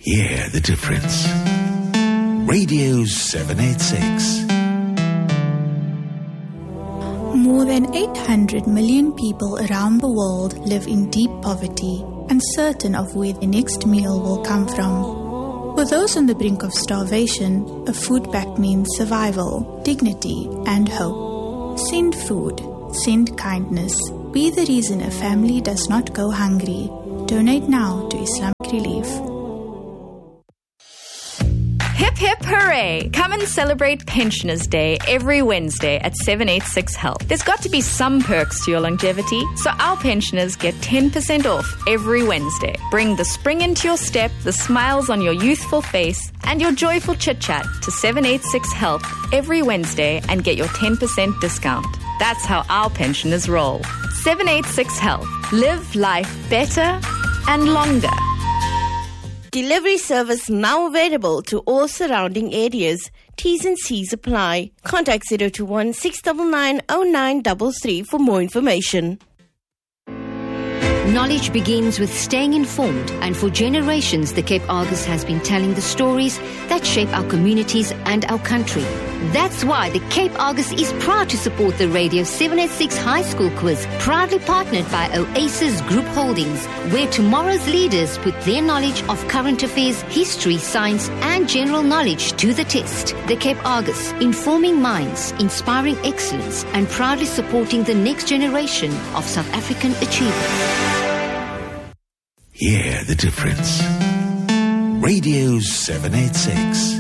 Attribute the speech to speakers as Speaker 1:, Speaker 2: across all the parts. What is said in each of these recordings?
Speaker 1: Hear the difference. Radio 786.
Speaker 2: More than 800 million people around the world live in deep poverty, uncertain of where the next meal will come from. For those on the brink of starvation, a food pack means survival, dignity, and hope. Send food. Send kindness. Be the reason a family does not go hungry. Donate now to Islamic Relief.
Speaker 3: Hip hip hooray! Come and celebrate Pensioners Day every Wednesday at 786 Health. There's got to be some perks to your longevity, so our pensioners get 10% off every Wednesday. Bring the spring into your step, the smiles on your youthful face, and your joyful chit-chat to 786 Health every Wednesday and get your 10% discount. That's how our pensioners roll. 786 Health. Live life better and longer.
Speaker 4: Delivery service now available to all surrounding areas. T's and C's apply. Contact 021 699 0933 for more information.
Speaker 5: Knowledge begins with staying informed, and for generations the Cape Argus has been telling the stories that shape our communities and our country. That's why the Cape Argus is proud to support the Radio 786 High School Quiz, proudly partnered by Oasis Group Holdings, where tomorrow's leaders put their knowledge of current affairs, history, science and general knowledge to the test. The Cape Argus, informing minds, inspiring excellence and proudly supporting the next generation of South African achievers.
Speaker 1: Hear the difference. Radio 786.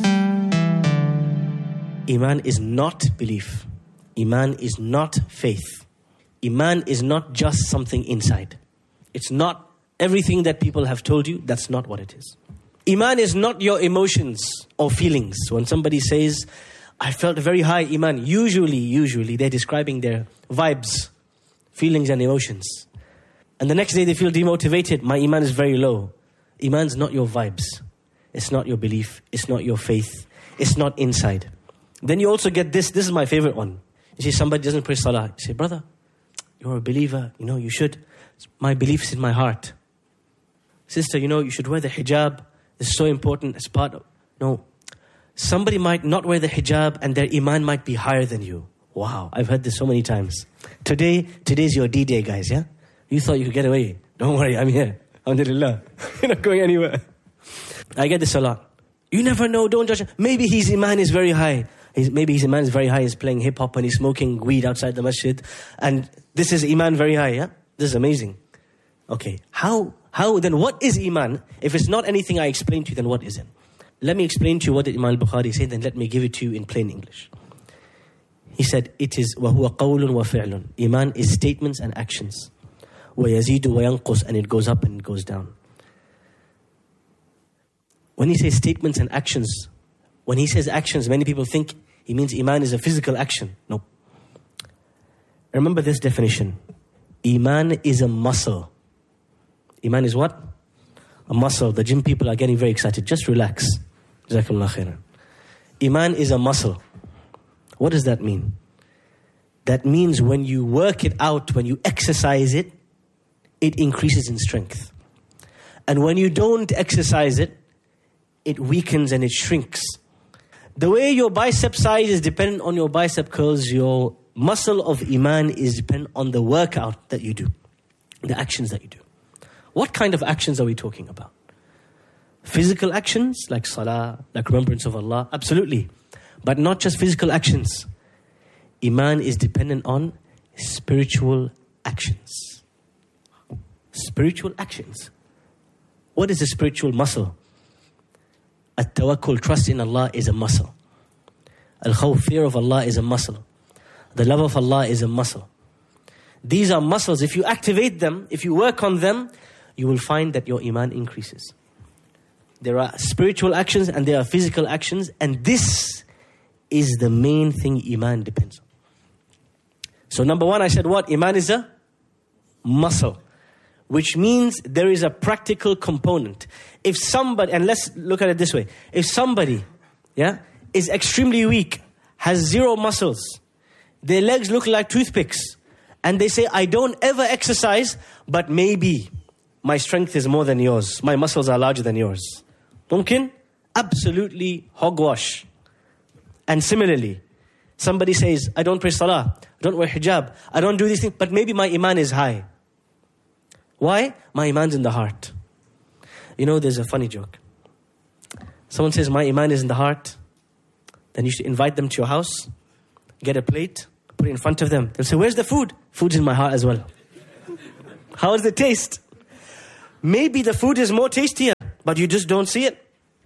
Speaker 6: Iman is not belief. Iman is not faith. Iman is not just something inside. It's not everything that people have told you. That's not what it is. Iman is not your emotions or feelings. When somebody says, I felt very high Iman, usually they're describing their vibes, feelings and emotions. And the next day they feel demotivated. My Iman is very low. Iman's not your vibes. It's not your belief. It's not your faith. It's not inside. Then you also get this. This is my favorite one. You see somebody doesn't pray salah. You say, brother, you're a believer. You should. My belief is in my heart. Sister, you should wear the hijab. It's so important as part of... No. Somebody might not wear the hijab and their Iman might be higher than you. Wow. I've heard this so many times. Today's your D-Day, guys, yeah? You thought you could get away. Don't worry, I'm here. Alhamdulillah. You're not going anywhere. I get this a lot. You never know, don't judge. Maybe his Iman is very high. Maybe his Iman is very high. He's playing hip-hop and he's smoking weed outside the masjid. And this is Iman very high, yeah? This is amazing. Okay, how then what is Iman? If it's not anything I explained to you, then what is it? Let me explain to you what Imam al-Bukhari said, then let me give it to you in plain English. He said, it is وَهُوَ قَوْلٌ وَفِعْلٌ. Iman is statements and actions. وَيَزِيدُ وَيَنْقُص, and it goes up and it goes down. When he says statements and actions, when he says actions, many people think he means Iman is a physical action. No. Remember this definition. Iman is a muscle. Iman is what? A muscle. The gym people are getting very excited. Just relax. Jazakallah khairan. Iman is a muscle. What does that mean? That means when you work it out, when you exercise it, it increases in strength. And when you don't exercise it, it weakens and it shrinks. The way your bicep size is dependent on your bicep curls, your muscle of Iman is dependent on the workout that you do, the actions that you do. What kind of actions are we talking about? Physical actions like salah, like remembrance of Allah, absolutely. But not just physical actions. Iman is dependent on spiritual actions. Spiritual actions. What is a spiritual muscle? At-tawakkul, trust in Allah, is a muscle. Al-khawf, fear of Allah, is a muscle. The love of Allah is a muscle. These are muscles. If you activate them, if you work on them, you will find that your Iman increases. There are spiritual actions and there are physical actions, and this is the main thing Iman depends on. So number one, I said what? Iman is a muscle, which means there is a practical component. If somebody, and let's look at it this way, if somebody is extremely weak, has zero muscles, their legs look like toothpicks, and they say, I don't ever exercise, but maybe my strength is more than yours. My muscles are larger than yours. Mumkin? Absolutely hogwash. And similarly, somebody says, I don't pray salah, I don't wear hijab, I don't do these things, but maybe my iman is high. Why? My iman's in the heart. You know, there's a funny joke. Someone says, my iman is in the heart. Then you should invite them to your house, get a plate, put it in front of them. They'll say, where's the food? Food's in my heart as well. How is the taste? Maybe the food is more tastier, but you just don't see it.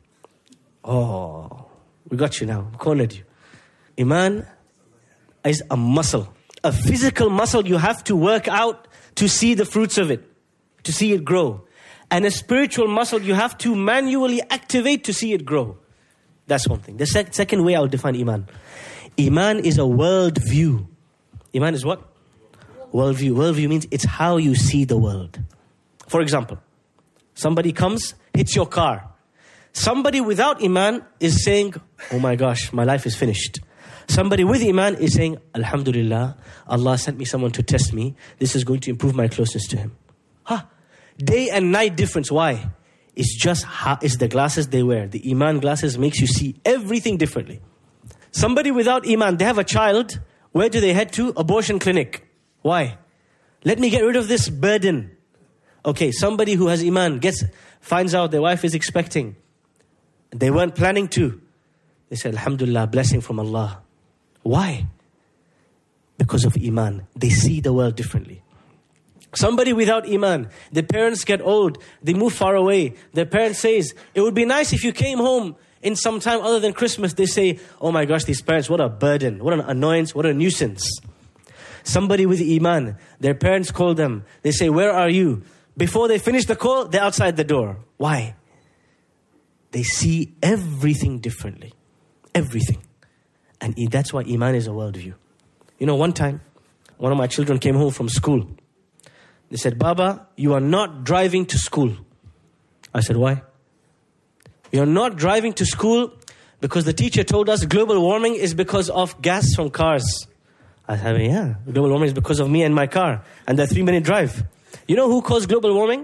Speaker 6: Oh, we got you now. We cornered you. Iman is a muscle. A physical muscle you have to work out to see the fruits of it, to see it grow. And a spiritual muscle you have to manually activate to see it grow. That's one thing. The second way I'll define Iman. Iman is a worldview. Iman is what? Worldview. Worldview means it's how you see the world. For example, somebody comes, hits your car. Somebody without Iman is saying, oh my gosh, my life is finished. Somebody with Iman is saying, Alhamdulillah, Allah sent me someone to test me. This is going to improve my closeness to Him. Day and night difference. Why? It's the glasses they wear. The Iman glasses makes you see everything differently. Somebody without Iman, they have a child. Where do they head to? Abortion clinic. Why? Let me get rid of this burden. Okay, somebody who has Iman finds out their wife is expecting. They weren't planning to. They said, Alhamdulillah, blessing from Allah. Why? Because of Iman. They see the world differently. Somebody without Iman, their parents get old, they move far away. Their parents says, it would be nice if you came home in some time other than Christmas. They say, oh my gosh, these parents, what a burden, what an annoyance, what a nuisance. Somebody with Iman, their parents call them. They say, where are you? Before they finish the call, they're outside the door. Why? They see everything differently. Everything. And that's why Iman is a worldview. You know, one time, one of my children came home from school. They said, Baba, you are not driving to school. I said, why? You're not driving to school because the teacher told us global warming is because of gas from cars. I said, yeah, global warming is because of me and my car and the 3-minute drive. You know who caused global warming?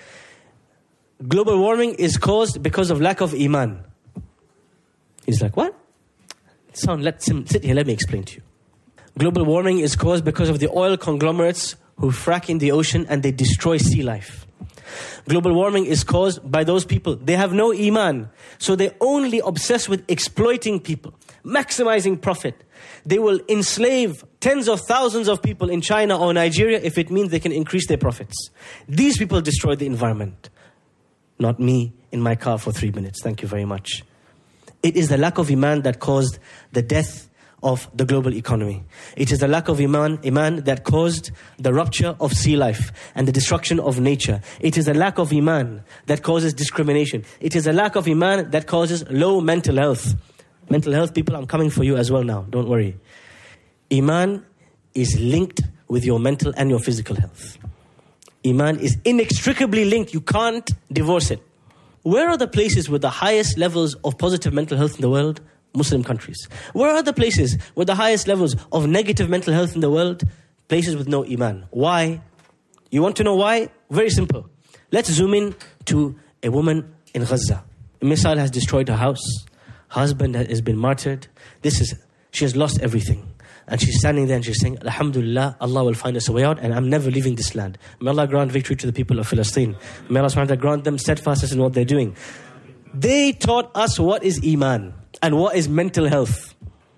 Speaker 6: Global warming is caused because of lack of Iman. He's like, what? Let him sit here, let me explain to you. Global warming is caused because of the oil conglomerates who frack in the ocean and they destroy sea life. Global warming is caused by those people. They have no Iman. So they're only obsessed with exploiting people, maximizing profit. They will enslave tens of thousands of people in China or Nigeria if it means they can increase their profits. These people destroy the environment. Not me in my car for 3 minutes. Thank you very much. It is the lack of Iman that caused the death of the global economy. It is the lack of Iman that caused the rupture of sea life and the destruction of nature. It is the lack of Iman that causes discrimination. It is the lack of Iman that causes low mental health. Mental health people, I'm coming for you as well now. Don't worry. Iman is linked with your mental and your physical health. Iman is inextricably linked. You can't divorce it. Where are the places with the highest levels of positive mental health in the world? Muslim countries. Where are the places with the highest levels of negative mental health in the world? Places with no Iman. Why? You want to know why? Very simple. Let's zoom in to a woman in Gaza. A missile has destroyed her house. Her husband has been martyred. She has lost everything. And she's standing there and she's saying, Alhamdulillah, Allah will find us a way out and I'm never leaving this land. May Allah grant victory to the people of Palestine. May Allah subhanahu wa ta'ala grant them steadfastness in what they're doing. They taught us what is Iman and what is mental health.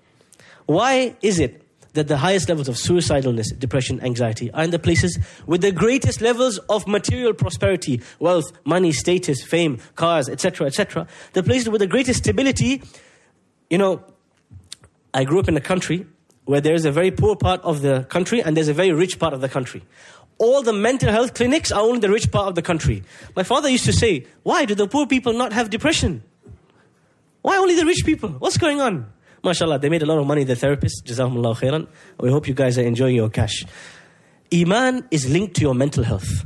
Speaker 6: Why is it that the highest levels of suicidalness, depression, anxiety are in the places with the greatest levels of material prosperity, wealth, money, status, fame, cars, etc., etc. The places with the greatest stability. You know, I grew up in a country where there is a very poor part of the country and there's a very rich part of the country. All the mental health clinics are only in the rich part of the country. My father used to say, why do the poor people not have depression? Why only the rich people? What's going on? MashaAllah, they made a lot of money, the therapists. Jazakumullahu khairan. We hope you guys are enjoying your cash. Iman is linked to your mental health.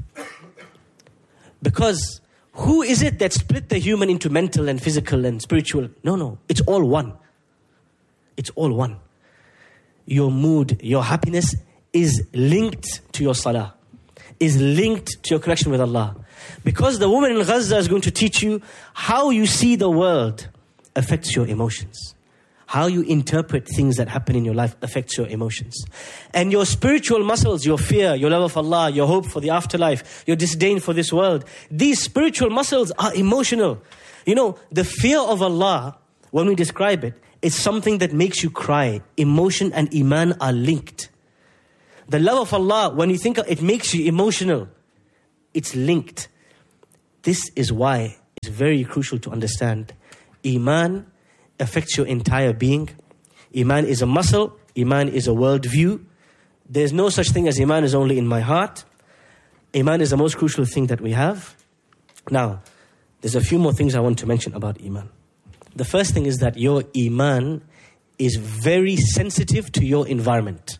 Speaker 6: Because who is it that split the human into mental and physical and spiritual? No. It's all one. It's all one. Your mood, your happiness is linked to your salah, is linked to your connection with Allah. Because the woman in Gaza is going to teach you how you see the world affects your emotions. How you interpret things that happen in your life affects your emotions. And your spiritual muscles, your fear, your love of Allah, your hope for the afterlife, your disdain for this world, these spiritual muscles are emotional. You know, the fear of Allah, when we describe it, is something that makes you cry. Emotion and iman are linked. The love of Allah, when you think of it, makes you emotional. It's linked. This is why it's very crucial to understand. Iman affects your entire being. Iman is a muscle. Iman is a worldview. There's no such thing as Iman is only in my heart. Iman is the most crucial thing that we have. Now, there's a few more things I want to mention about Iman. The first thing is that your Iman is very sensitive to your environment.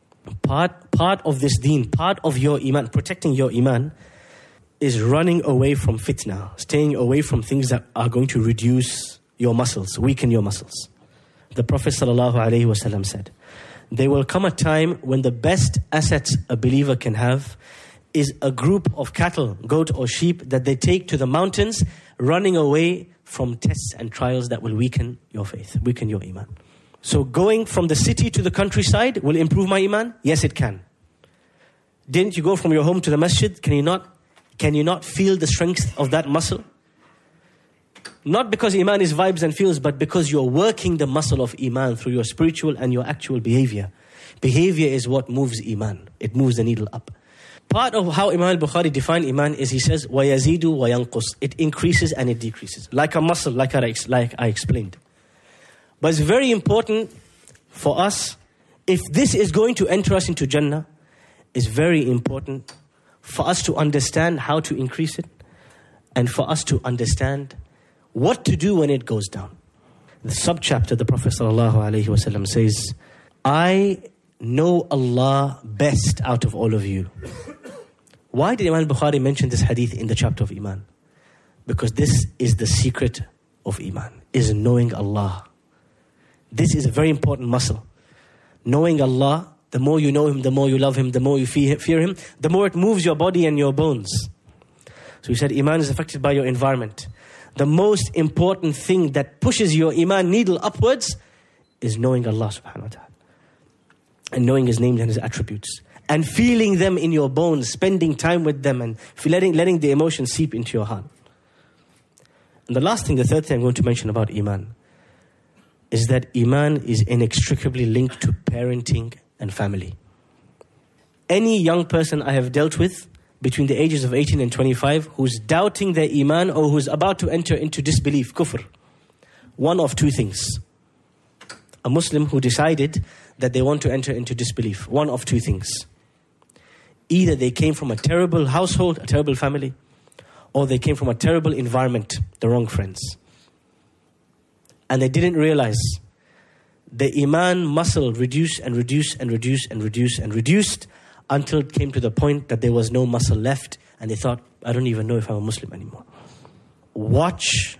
Speaker 6: Part of this deen, part of your Iman, protecting your Iman, is running away from fitna, staying away from things that are going to reduce your muscles, weaken your muscles. The Prophet ﷺ said, there will come a time when the best assets a believer can have is a group of cattle, goat or sheep that they take to the mountains, running away from tests and trials that will weaken your faith, weaken your Iman. So going from the city to the countryside will improve my Iman? Yes, it can. Didn't you go from your home to the masjid? Can you not feel the strength of that muscle? Not because Iman is vibes and feels, but because you're working the muscle of Iman through your spiritual and your actual behavior. Behavior is what moves Iman. It moves the needle up. Part of how Imam al-Bukhari defined Iman is he says, وَيَزِيدُ وَيَنْقُص. It increases and it decreases. Like a muscle, like I explained. But it's very important for us, if this is going to enter us into Jannah, it's very important for us to understand how to increase it and for us to understand what to do when it goes down. The subchapter, the Prophet ﷺ says, I know Allah best out of all of you. Why did Imam al-Bukhari mention this hadith in the chapter of Iman? Because this is the secret of Iman, is knowing Allah. This is a very important muscle. Knowing Allah, the more you know Him, the more you love Him, the more you fear Him, the more it moves your body and your bones. So he said Iman is affected by your environment. The most important thing that pushes your Iman needle upwards is knowing Allah subhanahu wa ta'ala. And knowing His names and His attributes. And feeling them in your bones, spending time with them and letting the emotions seep into your heart. And the last thing, the third thing I'm going to mention about Iman is that Iman is inextricably linked to parenting and family. Any young person I have dealt with between the ages of 18 and 25 who's doubting their Iman or who's about to enter into disbelief, kufr, one of two things. A Muslim who decided that they want to enter into disbelief, one of two things. Either they came from a terrible household, a terrible family, or they came from a terrible environment, the wrong friends. And they didn't realize the Iman muscle reduced and reduced and reduced and reduced and reduced until it came to the point that there was no muscle left and they thought, I don't even know if I'm a Muslim anymore. Watch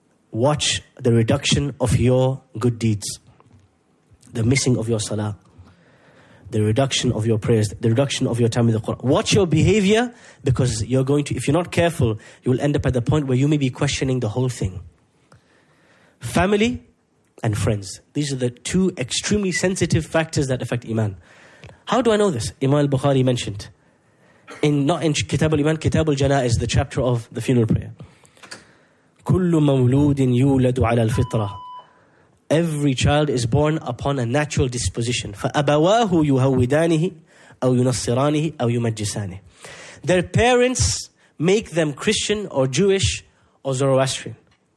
Speaker 6: the reduction of your good deeds, the missing of your salah, the reduction of your prayers, the reduction of your time with the Quran. Watch your behavior because you're going to, if you're not careful, you will end up at the point where you may be questioning the whole thing. Family and friends. These are the two extremely sensitive factors that affect Iman. How do I know this? Imam al-Bukhari mentioned. Not in Kitab al-Iman, Kitab al-Janaiz, the chapter of the funeral prayer. كُلُّ مَوْلُودٍ يُولَدُ عَلَى الْفِطْرَةِ. Every child is born upon a natural disposition. فَأَبَوَاهُ يُهَوِّدَانِهِ أَوْ يُنَصِّرَانِهِ أَوْ يُمَجِّسَانِهِ. Their parents make them Christian or Jewish or Zoroastrian.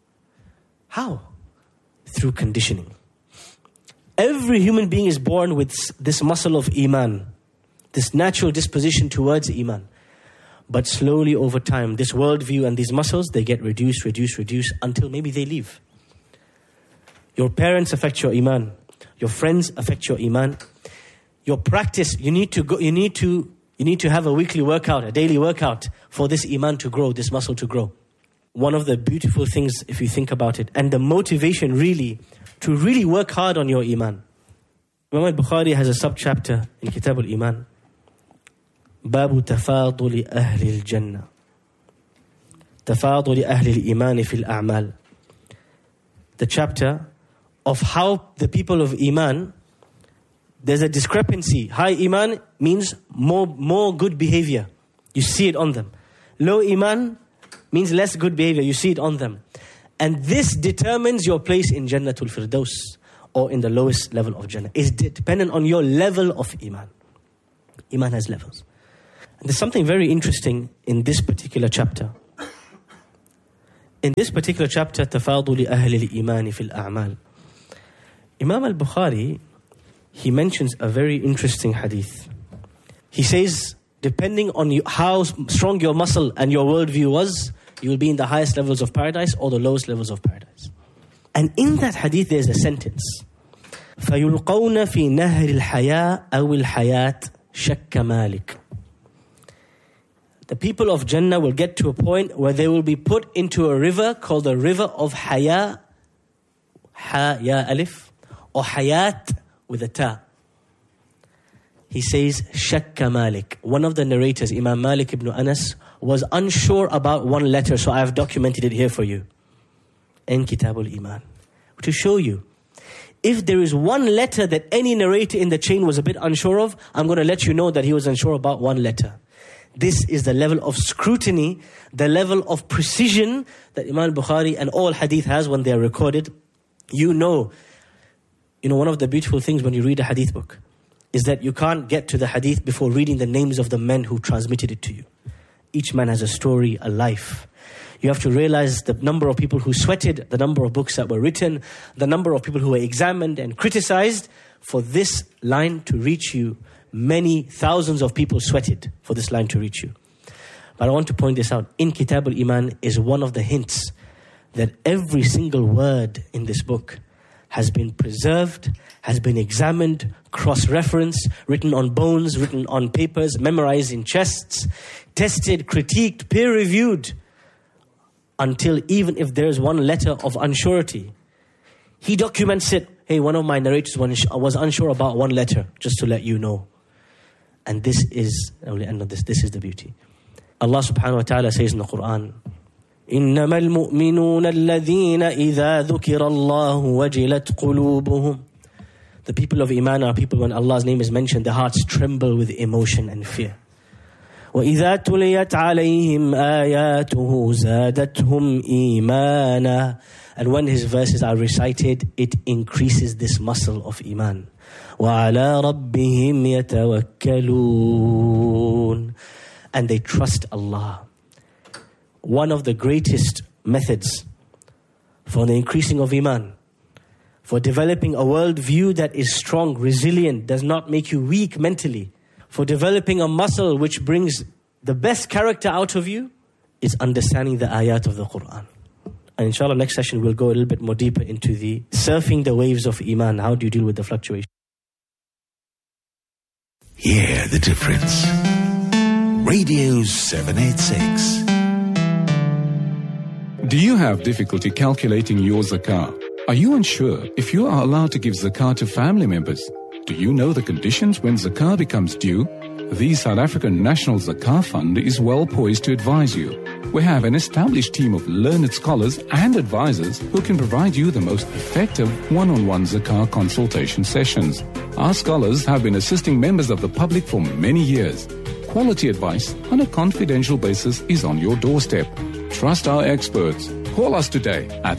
Speaker 6: How? Through conditioning. Every human being is born with this muscle of Iman, this natural disposition towards Iman. But slowly over time, this worldview and these muscles, they get reduced until maybe they leave. Your parents affect your Iman. Your friends affect your Iman. Your practice, you need to have a weekly workout, a daily workout for this Iman to grow, this muscle to grow. One of the beautiful things, if you think about it, and the motivation really, to really work hard on your Iman. Imam al-Bukhari has a sub-chapter in Kitab al-Iman. Babu tafaduli ahli al-Jannah. تفاضل أهل الإيمان في الأعمال. The chapter of how the people of Iman, there's a discrepancy. High Iman means more good behavior. You see it on them. Low Iman means less good behavior. You see it on them. And this determines your place in Jannatul Firdaus, or in the lowest level of Jannah. It's dependent on your level of Iman. Iman has levels. And there's something very interesting in this particular chapter. In this particular chapter, تفاضل أهل الإيمان في الأعمال, Imam al-Bukhari, he mentions a very interesting hadith. He says, depending on how strong your muscle and your worldview was, you will be in the highest levels of paradise or the lowest levels of paradise. And in that hadith, there's a sentence. فَيُلْقَوْنَ فِي نَهْرِ الْحَيَاءِ أَوِ الْحَيَاةِ شَكَّ مَالِكٍ. The people of Jannah will get to a point where they will be put into a river called the river of Haya, Ha, Ya, Alif, or Hayat with a Ta. He says, Shakka Malik. One of the narrators, Imam Malik ibn Anas, was unsure about one letter, so I have documented it here for you. In Kitabul Iman. To show you, if there is one letter that any narrator in the chain was a bit unsure of, I'm going to let you know that he was unsure about one letter. This is the level of scrutiny, the level of precision that Imam Bukhari and all hadith has when they are recorded. You know, one of the beautiful things when you read a hadith book is that you can't get to the hadith before reading the names of the men who transmitted it to you. Each man has a story, a life. You have to realize the number of people who sweated, the number of books that were written, the number of people who were examined and criticized. For this line to reach you, many thousands of people sweated for this line to reach you. But I want to point this out. In Kitab al-Iman is one of the hints that every single word in this book has been preserved, has been examined, cross-referenced, written on bones, written on papers, memorized in chests, tested, critiqued, peer-reviewed, until even if there is one letter of unsurety, he documents it. Hey, one of my narrators was unsure about one letter, just to let you know. And this is, only end of this is the beauty. Allah subhanahu wa ta'ala says in the Quran, إِنَّمَا الْمُؤْمِنُونَ الَّذِينَ إِذَا ذُكِرَ اللَّهُ وَجِلَتْ قُلُوبُهُم. The people of Iman are people when Allah's name is mentioned, their hearts tremble with emotion and fear. وَإِذَا تُلِيَتْ عَلَيْهِمْ آيَاتُهُ زَادَتْهُمْ إِيمَانًا. And when his verses are recited, it increases this muscle of Iman. وَعَلَىٰ رَبِّهِمْ يَتَوَكَّلُونَ. And they trust Allah. One of the greatest methods for the increasing of Iman, for developing a worldview that is strong, resilient, does not make you weak mentally, for developing a muscle which brings the best character out of you, is understanding the ayat of the Quran. And inshallah, next session we'll go a little bit more deeper into the surfing the waves of Iman. How do you deal with the fluctuation?
Speaker 1: Hear the difference. Radio 786.
Speaker 7: Do you have difficulty calculating your zakah? Are you unsure if you are allowed to give zakah to family members? Do you know the conditions when zakah becomes due? The South African National Zakah Fund is well poised to advise you. We have an established team of learned scholars and advisors who can provide you the most effective one-on-one zakah consultation sessions. Our scholars have been assisting members of the public for many years. Quality advice on a confidential basis is on your doorstep. Trust our experts. Call us today at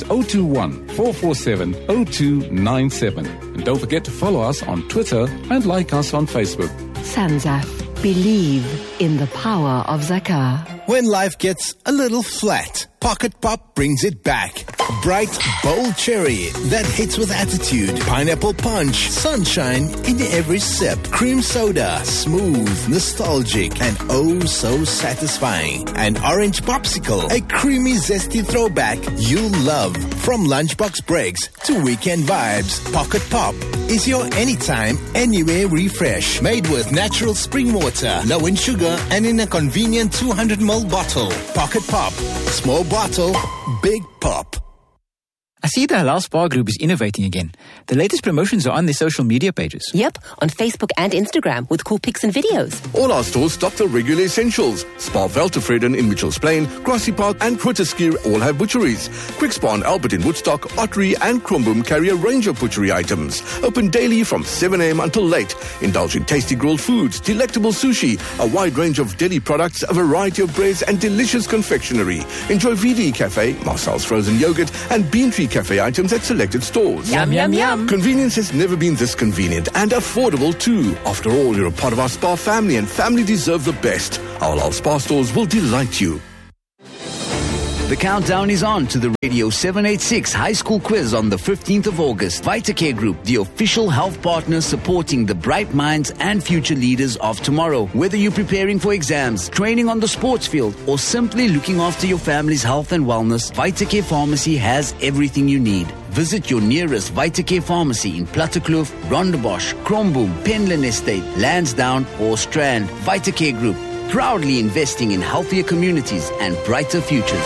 Speaker 7: 021-447-0297. And don't forget to follow us on Twitter and like us on Facebook.
Speaker 8: Sanzaf. Believe in the power of zakah.
Speaker 9: When life gets a little flat, Pocket Pop brings it back. Bright, bold cherry that hits with attitude. Pineapple punch, sunshine in every sip. Cream soda, smooth, nostalgic, and oh so satisfying. An orange popsicle, a creamy, zesty throwback you love. From lunchbox breaks to weekend vibes, Pocket Pop is your anytime, anywhere refresh. Made with natural spring water, low in sugar, and in a convenient 200ml bottle. Pocket Pop. Small bottle, big pop.
Speaker 10: I see the Halal Spa Group is innovating again. The latest promotions are on their social media pages.
Speaker 11: Yep, on Facebook and Instagram with cool pics and videos.
Speaker 12: All our stores stock the regular essentials. Spa Veltevreden in Mitchells Plain, Grassy Park and Grooteskier all have butcheries. Quick Spa and Albert in Woodstock, Ottery and Kromboom carry a range of butchery items. Open daily from 7 a.m. until late. Indulge in tasty grilled foods, delectable sushi, a wide range of deli products, a variety of breads and delicious confectionery. Enjoy VD Cafe, Marcel's frozen yogurt and Bean Tree Cafe items at selected stores.
Speaker 11: Yum, yum, yum.
Speaker 12: Convenience has never been this convenient and affordable too. After all, you're a part of our spa family and family deserve the best. Our Halal Spa stores will delight you.
Speaker 13: The countdown is on to the Radio 786 High School Quiz on the 15th of August. VitaCare Group, the official health partner supporting the bright minds and future leaders of tomorrow. Whether you're preparing for exams, training on the sports field, or simply looking after your family's health and wellness, VitaCare Pharmacy has everything you need. Visit your nearest VitaCare Pharmacy in Plattekloof, Rondebosch, Kromboom, Penland Estate, Lansdowne or Strand. VitaCare Group, proudly investing in healthier communities and brighter futures.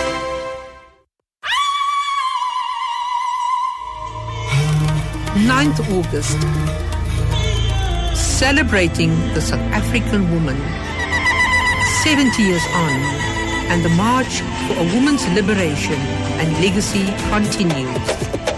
Speaker 14: 9th August, celebrating the South African woman, 70 years on, and the march for a woman's liberation and legacy continues.